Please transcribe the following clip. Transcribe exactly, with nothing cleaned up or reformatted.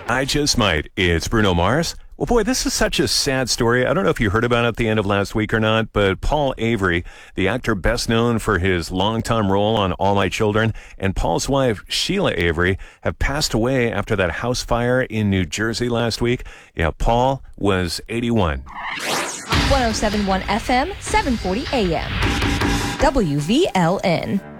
I Just Might. It's Bruno Mars. Well, boy, this is such a sad story. I don't know if you heard about it at the end of last week or not, but Paul Avery, the actor best known for his long-time role on All My Children, and Paul's wife, Sheila Avery, have passed away after that house fire in New Jersey last week. Yeah, Paul was eighty-one. one oh seven point one F M, seven forty A M. W V L N.